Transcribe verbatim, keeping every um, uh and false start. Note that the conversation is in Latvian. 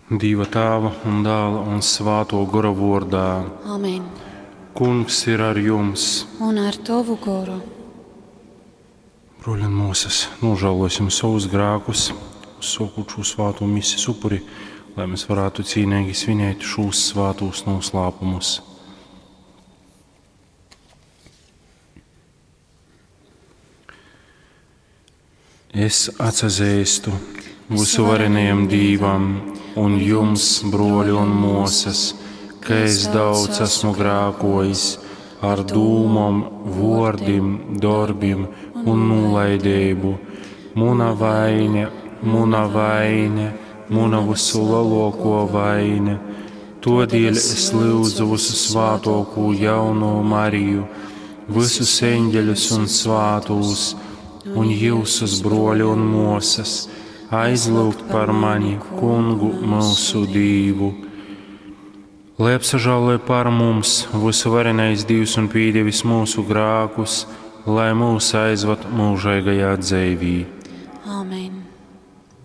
Dieva tēva un dēla un svāto gara vārdā. Amen. Kungs ir ar jums. Un ar tavu garu. Broļi un mūsas, nožēlosim savus grēkus, uzsākot šo svāto misijas upuri, lai mēs varētu cīnīgi svinēt šos svātos noslēpumus. Es atsazīstu visuvarenajam Dīvam un jums, broļi un mūsas, ka es daudz esmu grēkojis ar dūmam, vārdiem, darbiem un nolaidību. Muna vaine, muna vaine, muna visu lielāko vaine. Todēļ es lūdzu visu svātāko jauno Mariju, visus eņģeļus un svātos, un jūsus broļi un mūsas, aizlūgt par mani, Kungu mūsu Dīvu. Lai apsažālē par mums visuvarenais Dievs un pīdievis mūsu grēkus, lai mūs aizvad mūžīgajā dzīvī. Amen.